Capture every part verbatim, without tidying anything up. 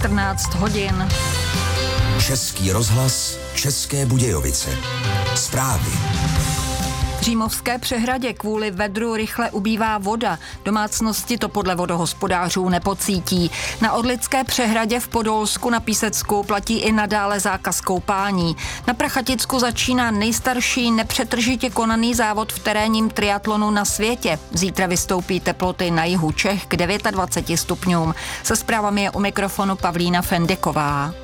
čtrnáct hodin. Český rozhlas, České Budějovice. Zprávy. V Římovské přehradě kvůli vedru rychle ubývá voda. Domácnosti to podle vodohospodářů nepocítí. Na Orlické přehradě v Podolsku na Písecku platí i nadále zákaz koupání. Na Prachaticku začíná nejstarší nepřetržitě konaný závod v terénním triatlonu na světě. Zítra vystoupí teploty na jihu Čech k dvaceti devíti stupňům. Se zprávami je u mikrofonu Pavlína Fendeková.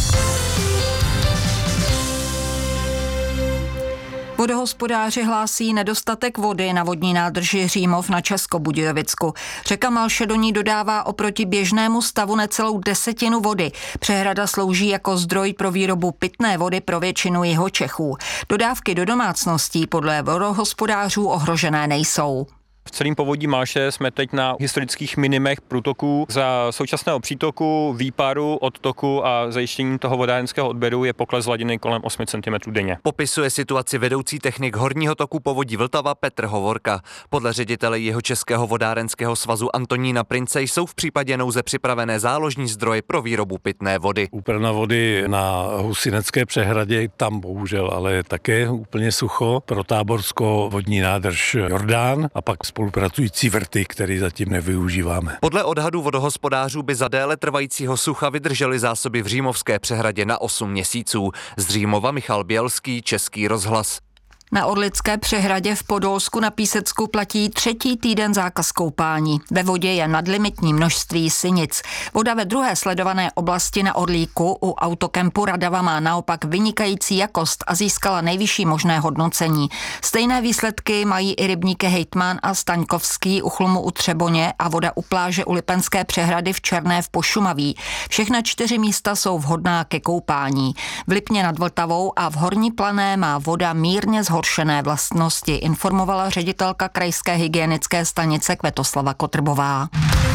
Vodohospodáři hlásí nedostatek vody na vodní nádrži Římov na Českobudějovicku. Řeka Malše do ní dodává oproti běžnému stavu necelou desetinu vody. Přehrada slouží jako zdroj pro výrobu pitné vody pro většinu Jihočechů. Dodávky do domácností podle vodohospodářů ohrožené nejsou. V celém povodí Malše jsme teď na historických minimech průtoků. Za současného přítoku, výparu, odtoku a zajištěním toho vodárenského odběru je pokles hladiny kolem osmi centimetrů denně. Popisuje situaci vedoucí technik horního toku povodí Vltava Petr Hovorka. Podle ředitele Jihočeského vodárenského svazu Antonína Prince jsou v případě nouze připravené záložní zdroje pro výrobu pitné vody. Úprna vody na Husinecké přehradě, tam bohužel ale je také úplně sucho. Pro Táborsko vodní nádrž Jordán a pak spolupracující vrty, které zatím nevyužíváme. Podle odhadů vodohospodářů by za déle trvajícího sucha vydržely zásoby v Římovské přehradě na osm měsíců. Z Římova Michal Bělský, Český rozhlas. Na Orlické přehradě v Podolsku na Písecku platí třetí týden zákaz koupání. Ve vodě je nadlimitní množství sinic. Voda ve druhé sledované oblasti na Orlíku u autokempu Radava má naopak vynikající jakost a získala nejvyšší možné hodnocení. Stejné výsledky mají i rybníky Hejtman a Staňkovský u Chlumu u Třeboně a voda u pláže u Lipenské přehrady v Černé v Pošumaví. Všechna čtyři místa jsou vhodná ke koupání. V Lipně nad Vltavou a v Horní Plané má voda mírně zhoršené vlastnosti, informovala ředitelka krajské hygienické stanice Květoslava Kotrbová.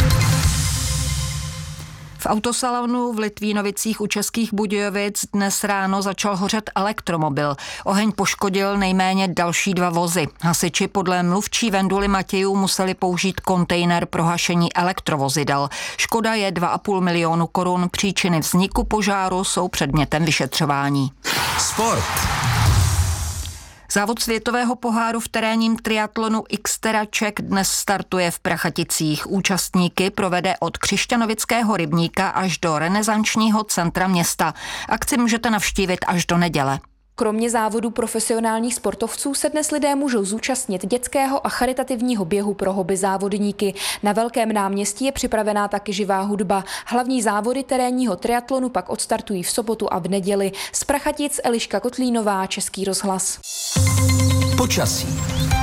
V autosalonu v Litvínovicích u Českých Budějovic dnes ráno začal hořet elektromobil. Oheň poškodil nejméně další dva vozy. Hasiči podle mluvčí Venduly Matějů museli použít kontejner pro hašení elektrovozidel. Škoda je dva a půl milionu korun. Příčiny vzniku požáru jsou předmětem vyšetřování. Sport. Závod světového poháru v terénním triatlonu Xterra Czech dnes startuje v Prachaticích. Účastníky provede od Křišťanovického rybníka až do renesančního centra města. Akci můžete navštívit až do neděle. Kromě závodu profesionálních sportovců se dnes lidé můžou zúčastnit dětského a charitativního běhu pro hobby závodníky. Na Velkém náměstí je připravená taky živá hudba. Hlavní závody terénního triatlonu pak odstartují v sobotu a v neděli. Z Prachatic Eliška Kotlínová, Český rozhlas. Počasí.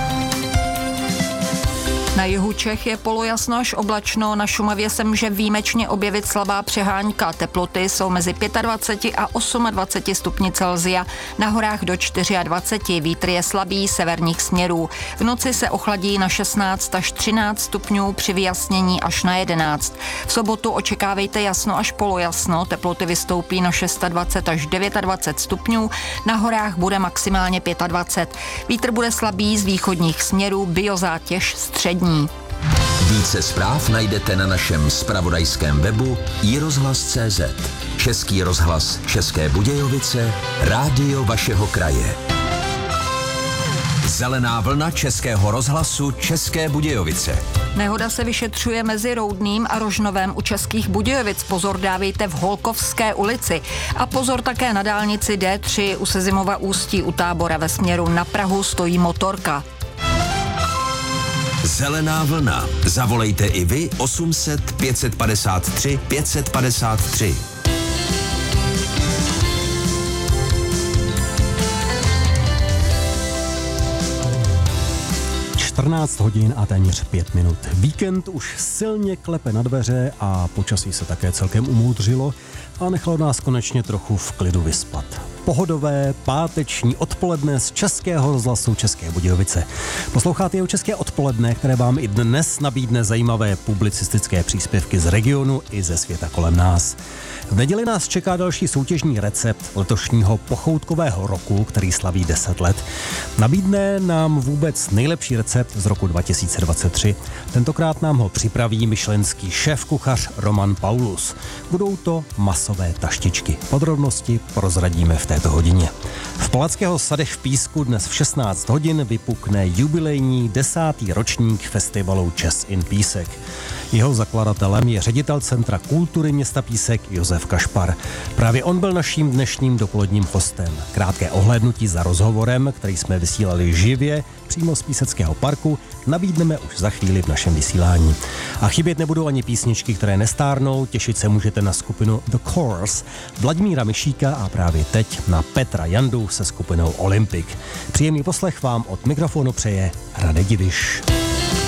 Na jihu Čech je polojasno až oblačno, na Šumavě se může výjimečně objevit slabá přehánka. Teploty jsou mezi dvaceti pěti a dvaceti osmi stupni Celsia, na horách do dvaceti čtyř, vítr je slabý severních směrů. V noci se ochladí na šestnáct až třináct stupňů, při vyjasnění až na jedenáct. V sobotu očekávejte jasno až polojasno, teploty vystoupí na dvacet šest až dvacet devět stupňů, na horách bude maximálně dvacet pět. Vítr bude slabý z východních směrů, biozátěž střední. Více zpráv najdete na našem zpravodajském webu i rozhlas tečka cé zet. Český rozhlas České Budějovice, rádio vašeho kraje. Zelená vlna Českého rozhlasu České Budějovice. Nehoda se vyšetřuje mezi Roudným a Rožnovem u Českých Budějovic. Pozor dávejte v Holkovské ulici. A pozor také na dálnici dé tři u Sezimova Ústí u Tábora ve směru na Prahu stojí motorka. Zelená vlna. Zavolejte i vy osm set pět set padesát tři pět set padesát tři. čtrnáct hodin a téměř pět minut. Víkend už silně klepe na dveře a počasí se také celkem umoudřilo a nechalo nás konečně trochu v klidu vyspat. pohodové páteční odpoledne z Českého rozhlasu České Budějovice. Posloucháte jeho České odpoledne, které vám i dnes nabídne zajímavé publicistické příspěvky z regionu i ze světa kolem nás. V neděli nás čeká další soutěžní recept letošního pochoutkového roku, který slaví deset let. Nabídne nám vůbec nejlepší recept z roku dva tisíce dvacet tři. Tentokrát nám ho připraví michelinský šéf-kuchař Roman Paulus. Budou to masové taštičky. Podrobnosti prozradíme v této hodině. V Palackého sadech v Písku dnes v šestnáct hodin vypukne jubilejní desátý ročník festivalu Jazz in Písek. Jeho zakladatelem je ředitel Centra kultury města Písek Josef Kašpar. Právě on byl naším dnešním dopoledním hostem. Krátké ohlédnutí za rozhovorem, který jsme vysílali živě přímo z Píseckého parku, nabídneme už za chvíli v našem vysílání. A chybět nebudou ani písničky, které nestárnou, těšit se můžete na skupinu The Course, Vladimíra Myšíka a právě teď na Petra Jandu se skupinou Olympic. Příjemný poslech vám od mikrofonu přeje Radek Diviš.